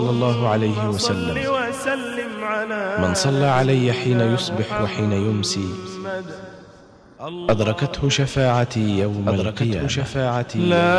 الله عليه وسلم: من صلى علي حين يصبح وحين يمسي أدركته شفاعتي يوم القيامة.